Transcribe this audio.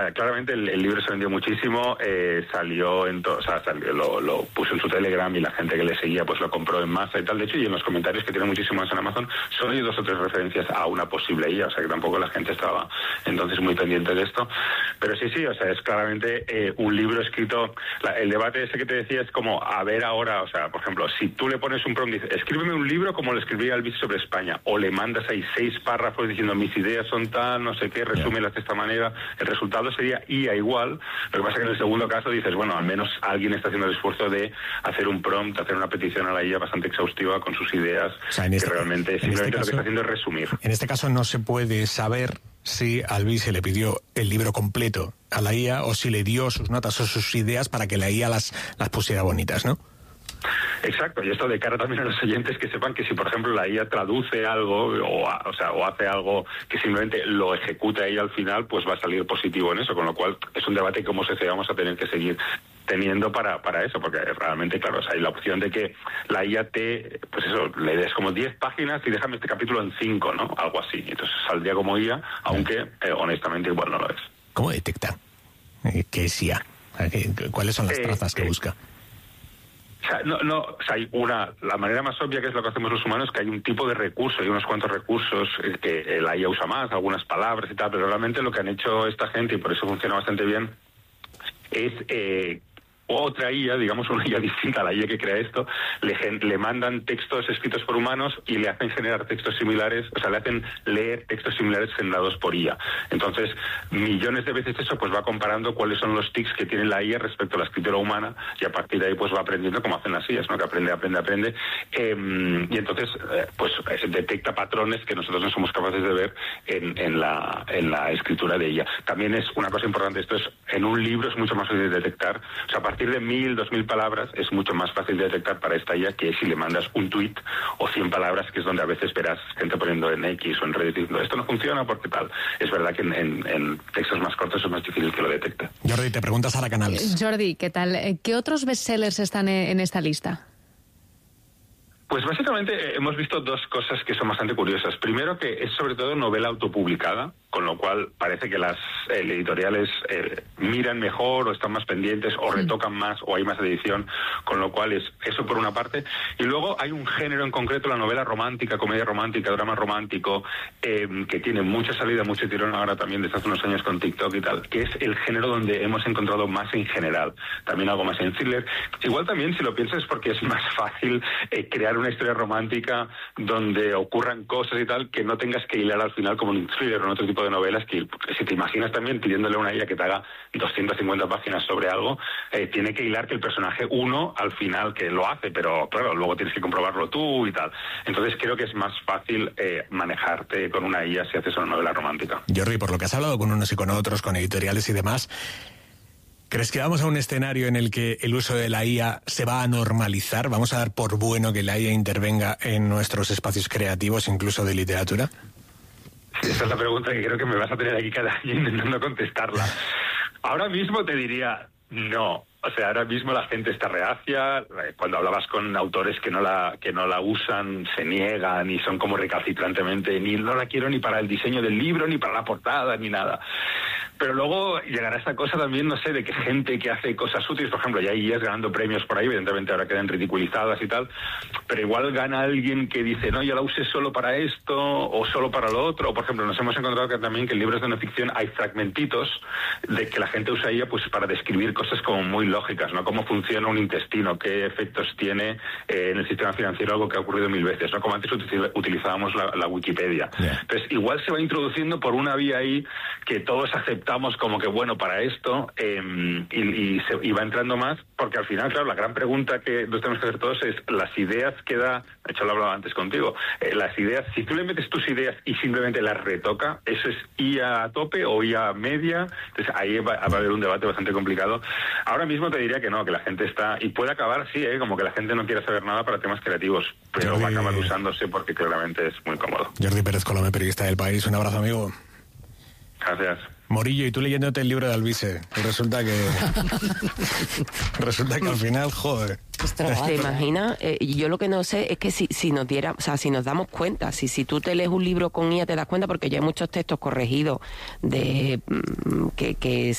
Claramente el libro se vendió muchísimo, salió lo puso en su Telegram y la gente que le seguía pues lo compró en masa y tal. De hecho, y en los comentarios que tiene muchísimo más en Amazon, solo hay 2 o 3 referencias a una posible IA, o sea que tampoco la gente estaba entonces muy pendiente de esto. Pero sí, o sea, es claramente un libro escrito. El debate ese que te decía es como, a ver ahora, o sea, por ejemplo, si tú le pones un prompt, dices, escríbeme un libro como lo escribía Albizu sobre España, o le mandas ahí 6 párrafos diciendo mis ideas son tal, no sé qué, resúmelas de esta manera, el resultado sería IA igual. Lo que pasa es que en el segundo caso dices, bueno, al menos alguien está haciendo el esfuerzo de hacer un prompt, hacer una petición a la IA bastante exhaustiva con sus ideas, o sea, que realmente simplemente lo que está haciendo es resumir. En este caso no se puede saber si Albizu se le pidió el libro completo a la IA o si le dio sus notas o sus ideas para que la IA las pusiera bonitas, ¿no? Exacto, y esto de cara también a los oyentes que sepan que si, por ejemplo, la IA traduce algo o hace algo que simplemente lo ejecuta ella al final, pues va a salir positivo en eso, con lo cual es un debate que como sociedad vamos a tener que seguir teniendo para eso, porque realmente, claro, o sea, hay la opción de que la IA le des como 10 páginas y déjame este capítulo en 5, ¿no? Algo así, entonces saldría como IA, aunque honestamente igual no lo es. ¿Cómo detecta qué es IA? ¿Cuáles son las trazas que busca? O sea, la manera más obvia, que es lo que hacemos los humanos, que hay un tipo de recurso, hay unos cuantos recursos que la IA usa más, algunas palabras y tal, pero realmente lo que han hecho esta gente, y por eso funciona bastante bien, es otra IA, digamos una IA distinta a la IA que crea esto, le mandan textos escritos por humanos y le hacen generar textos similares, o sea, le hacen leer textos similares generados por IA. Entonces, millones de veces eso pues va comparando cuáles son los tics que tiene la IA respecto a la escritura humana, y a partir de ahí pues va aprendiendo como hacen las IAs, ¿no? Que aprende. Y entonces, pues detecta patrones que nosotros no somos capaces de ver en la escritura de ella. También es una cosa importante, esto es, en un libro es mucho más fácil de detectar, o sea, a partir de 1000, 2000 palabras es mucho más fácil de detectar para esta IA que si le mandas un tuit o 100 palabras, que es donde a veces verás gente poniendo en X o en Reddit diciendo esto no funciona porque tal. Es verdad que en textos más cortos es más difícil que lo detecte. Jordi, te preguntas a la Canals. Jordi, ¿qué tal? ¿Qué otros bestsellers están en esta lista? Pues básicamente hemos visto 2 cosas que son bastante curiosas. Primero, que es sobre todo novela autopublicada, con lo cual parece que las editoriales miran mejor o están más pendientes o retocan más o hay más edición, con lo cual es eso por una parte. Y luego hay un género en concreto, la novela romántica, comedia romántica, drama romántico, que tiene mucha salida, mucho tirón ahora también desde hace unos años con TikTok y tal, que es el género donde hemos encontrado más en general. También algo más en thriller. Igual también, si lo piensas, es porque es más fácil crear una historia romántica donde ocurran cosas y tal, que no tengas que hilar al final como en un thriller o en otro tipo de novelas, que si te imaginas también pidiéndole a una IA que te haga 250 páginas sobre algo, tiene que hilar que el personaje al final que lo hace, pero claro, luego tienes que comprobarlo tú y tal. Entonces creo que es más fácil manejarte con una IA si haces una novela romántica. Jordi, por lo que has hablado con unos y con otros, con editoriales y demás, ¿crees que vamos a un escenario en el que el uso de la IA se va a normalizar? ¿Vamos a dar por bueno que la IA intervenga en nuestros espacios creativos, incluso de literatura? Esa es la pregunta que creo que me vas a tener aquí cada año intentando contestarla. Ahora mismo te diría no. O sea, ahora mismo la gente está reacia. Cuando hablabas con autores que no la usan, se niegan y son como recalcitrantemente, no la quiero ni para el diseño del libro, ni para la portada, ni nada. Pero luego llegará esta cosa también, no sé, de que gente que hace cosas útiles, por ejemplo, ya hay IAs ganando premios por ahí, evidentemente ahora quedan ridiculizadas y tal, pero igual gana alguien que dice, no, yo la usé solo para esto o solo para lo otro. O, por ejemplo, nos hemos encontrado que también que en libros de no ficción hay fragmentitos de que la gente usa IA pues para describir cosas como muy lógicas, ¿no? Cómo funciona un intestino, qué efectos tiene en el sistema financiero, algo que ha ocurrido 1000 veces, ¿no? Como antes utilizábamos la Wikipedia. Yeah. Entonces, igual se va introduciendo por una vía ahí que todos aceptamos como que bueno para esto y va entrando más, porque al final, claro, la gran pregunta que nos tenemos que hacer todos es las ideas que da, de hecho lo hablaba antes contigo, las ideas, si tú le metes tus ideas y simplemente las retoca, ¿eso es IA a tope o IA media? Entonces ahí va a haber un debate bastante complicado. Ahora mismo te diría que no, que la gente está, y puede acabar, sí, como que la gente no quiere saber nada para temas creativos, pero Jordi, va a acabar usándose porque claramente es muy cómodo. Jordi Pérez Colomé, periodista del País, un abrazo, amigo. Gracias. Morillo, y tú leyéndote el libro de Alvise, y resulta que al final, joder. ¿Te imaginas? Yo lo que no sé es que si nos diera, o sea, si nos damos cuenta, si tú te lees un libro con IA te das cuenta, porque ya hay muchos textos corregidos de que